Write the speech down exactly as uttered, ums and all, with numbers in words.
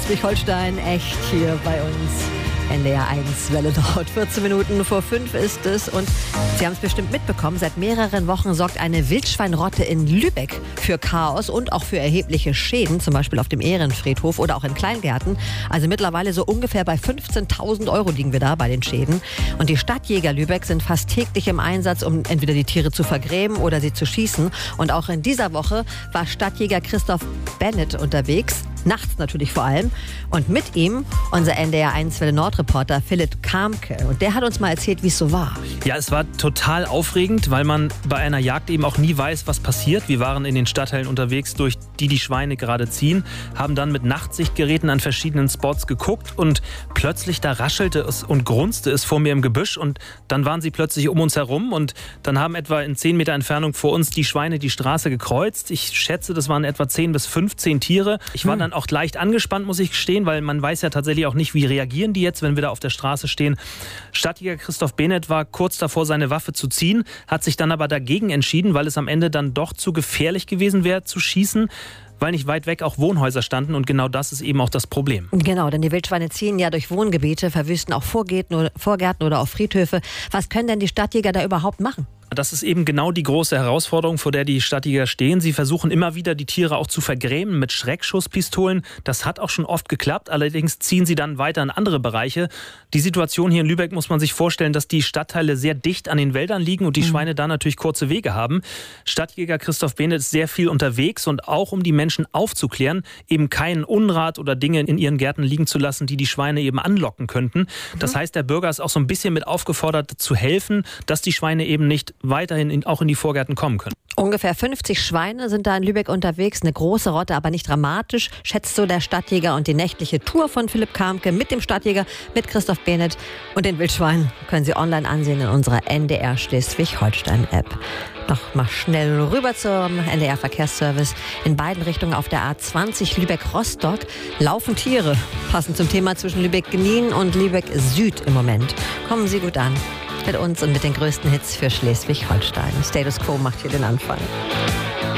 Schleswig-Holstein, echt hier bei uns. N D R eins Welle Nord. vierzehn Minuten vor fünf ist es. Und Sie haben es bestimmt mitbekommen, seit mehreren Wochen sorgt eine Wildschweinrotte in Lübeck für Chaos und auch für erhebliche Schäden, zum Beispiel auf dem Ehrenfriedhof oder auch in Kleingärten. Also mittlerweile so ungefähr bei fünfzehntausend Euro liegen wir da bei den Schäden. Und die Stadtjäger Lübeck sind fast täglich im Einsatz, um entweder die Tiere zu vergräben oder sie zu schießen. Und auch in dieser Woche war Stadtjäger Christoph Bennett unterwegs. Nachts natürlich vor allem. Und mit ihm unser N D R eins Welle Nord-Reporter Philipp Kamke. Und der hat uns mal erzählt, wie es so war. Ja, es war total aufregend, weil man bei einer Jagd eben auch nie weiß, was passiert. Wir waren in den Stadtteilen unterwegs, durch die die Schweine gerade ziehen, haben dann mit Nachtsichtgeräten an verschiedenen Spots geguckt und plötzlich da raschelte es und grunzte es vor mir im Gebüsch und dann waren sie plötzlich um uns herum und dann haben etwa in zehn Meter Entfernung vor uns die Schweine die Straße gekreuzt. Ich schätze, das waren etwa zehn bis fünfzehn Tiere. Ich war hm. dann auch leicht angespannt, muss ich gestehen, weil man weiß ja tatsächlich auch nicht, wie reagieren die jetzt, wenn wir da auf der Straße stehen. Stadtjäger Christoph Bennett war kurz davor, seine Waffe zu ziehen, hat sich dann aber dagegen entschieden, weil es am Ende dann doch zu gefährlich gewesen wäre, zu schießen, weil nicht weit weg auch Wohnhäuser standen und genau das ist eben auch das Problem. Genau, denn die Wildschweine ziehen ja durch Wohngebiete, verwüsten auch Vorgärten oder, Vorgärten oder auch Friedhöfe. Was können denn die Stadtjäger da überhaupt machen? Das ist eben genau die große Herausforderung, vor der die Stadtjäger stehen. Sie versuchen immer wieder, die Tiere auch zu vergräben mit Schreckschusspistolen. Das hat auch schon oft geklappt. Allerdings ziehen sie dann weiter in andere Bereiche. Die Situation hier in Lübeck muss man sich vorstellen, dass die Stadtteile sehr dicht an den Wäldern liegen und die mhm. Schweine da natürlich kurze Wege haben. Stadtjäger Christoph Bennett ist sehr viel unterwegs und auch um die Menschen aufzuklären, eben keinen Unrat oder Dinge in ihren Gärten liegen zu lassen, die die Schweine eben anlocken könnten. Mhm. Das heißt, der Bürger ist auch so ein bisschen mit aufgefordert zu helfen, dass die Schweine eben nicht weiterhin in, auch in die Vorgärten kommen können. Ungefähr fünfzig Schweine sind da in Lübeck unterwegs. Eine große Rotte, aber nicht dramatisch, schätzt so der Stadtjäger. Und die nächtliche Tour von Philipp Kamke mit dem Stadtjäger, mit Christoph Bennett und den Wildschweinen können Sie online ansehen in unserer N D R Schleswig-Holstein-App. Noch mal schnell rüber zum N D R-Verkehrsservice. In beiden Richtungen auf der A zwanzig Lübeck-Rostock laufen Tiere. Passend zum Thema zwischen Lübeck-Gnien und Lübeck-Süd im Moment. Kommen Sie gut an. Mit uns und mit den größten Hits für Schleswig-Holstein. Status Quo macht hier den Anfang.